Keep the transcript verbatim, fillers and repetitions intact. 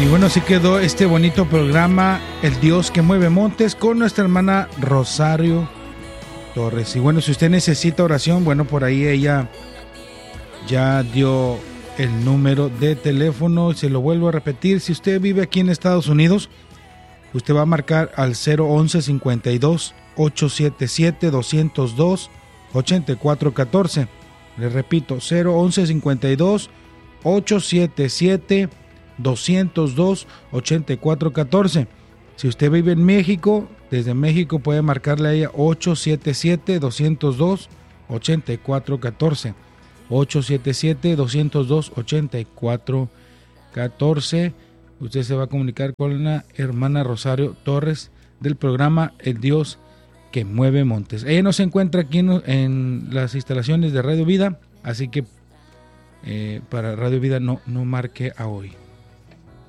Y bueno, así quedó este bonito programa, El Dios que mueve montes, con nuestra hermana Rosario Torres. Y bueno, si usted necesita oración, bueno, por ahí ella ya dio el número de teléfono. Se lo vuelvo a repetir: si usted vive aquí en Estados Unidos, usted va a marcar al cero once cincuenta y dos, ochocientos setenta y siete, doscientos dos, ochenta y cuatro catorce. Le repito, cero once cincuenta y dos, ochocientos setenta y siete, doscientos dos, ochenta y cuatro catorce. Si usted vive en México, desde México puede marcarle a ella ochocientos setenta y siete, doscientos dos, ochenta y cuatro catorce. ochocientos setenta y siete, doscientos dos, ochenta y cuatro catorce. Usted se va a comunicar con la hermana Rosario Torres del programa El Dios que mueve montes. Ella no se encuentra aquí en, en las instalaciones de Radio Vida, así que eh, para Radio Vida no, no marque a hoy.